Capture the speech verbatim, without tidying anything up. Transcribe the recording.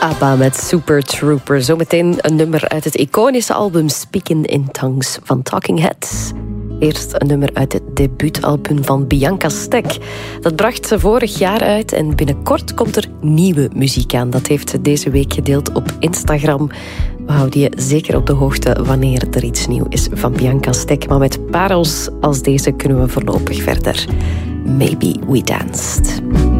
ABBA met Super Trooper. Zometeen een nummer uit het iconische album Speaking in Tongues van Talking Heads. Eerst een nummer uit het debuutalbum van Bianca Stek. Dat bracht ze vorig jaar uit en binnenkort komt er nieuwe muziek aan. Dat heeft ze deze week gedeeld op Instagram. We houden je zeker op de hoogte wanneer er iets nieuws is van Bianca Stek. Maar met parels als deze kunnen we voorlopig verder. Maybe We Danced.